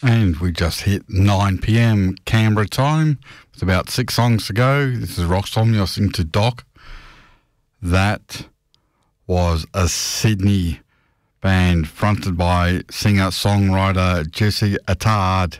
And we just hit 9 p.m. Canberra time. It's about 6 songs to go. This is Rockstorm. You're listening to Doc. That was a Sydney band fronted by singer-songwriter Jesse Attard.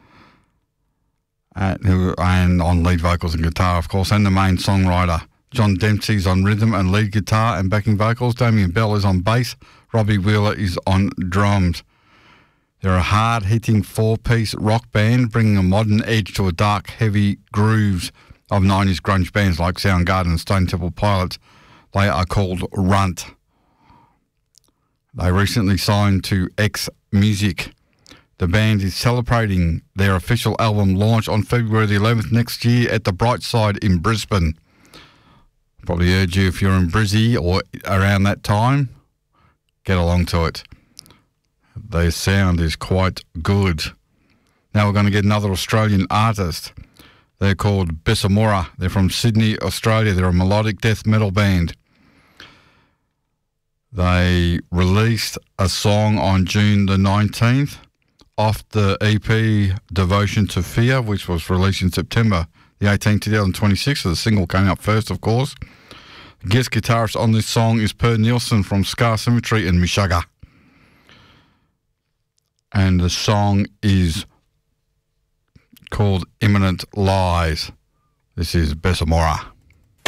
And on lead vocals and guitar, of course, and the main songwriter. John Dempsey's on rhythm and lead guitar and backing vocals. Damien Bell is on bass. Robbie Wheeler is on drums. They're a hard-hitting four-piece rock band bringing a modern edge to a dark, heavy grooves of 90s grunge bands like Soundgarden and Stone Temple Pilots. They are called Runt. They recently signed to X Music. The band is celebrating their official album launch on February the 11th next year at the Brightside in Brisbane. Probably urge you, if you're in Brizzy or around that time, get along to it. Their sound is quite good. Now we're going to get another Australian artist. They're called Bessamora. They're from Sydney, Australia. They're a melodic death metal band. They released a song on June the 19th off the EP Devotion to Fear, which was released in September the 18th, 2026. So the single came up first, of course. The guest guitarist on this song is Per Nielsen from Scar Symmetry and Meshuggah. And the song is called Imminent Lies. This is Bessamora.